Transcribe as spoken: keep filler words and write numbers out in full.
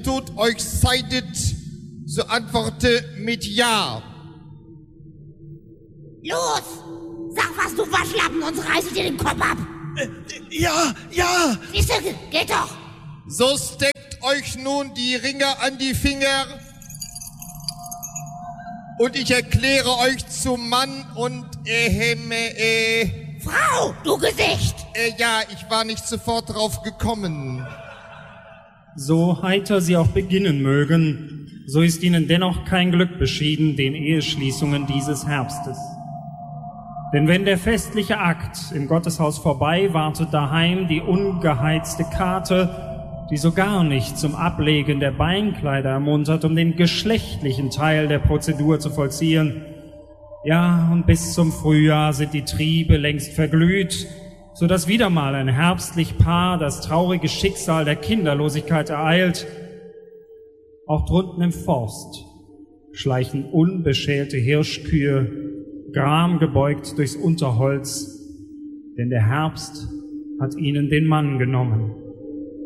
Tod euch scheidet, so antworte mit Ja. Los, sag, was du Waschlappen, sonst reiß ich dir den Kopf ab. Äh, ja, ja. Siehste, geht doch. So steckt euch nun die Ringe an die Finger und ich erkläre euch zum Mann und ähm, äh, Frau, du Gesicht. Äh, ja, ich war nicht sofort drauf gekommen. So heiter sie auch beginnen mögen, so ist ihnen dennoch kein Glück beschieden, den Eheschließungen dieses Herbstes. Denn wenn der festliche Akt im Gotteshaus vorbei, wartet daheim die ungeheizte Karte, die so gar nicht zum Ablegen der Beinkleider ermuntert, um den geschlechtlichen Teil der Prozedur zu vollziehen. Ja, und bis zum Frühjahr sind die Triebe längst verglüht, so dass wieder mal ein herbstlich Paar das traurige Schicksal der Kinderlosigkeit ereilt. Auch drunten im Forst schleichen unbeschälte Hirschkühe gramgebeugt durchs Unterholz, denn der Herbst hat ihnen den Mann genommen.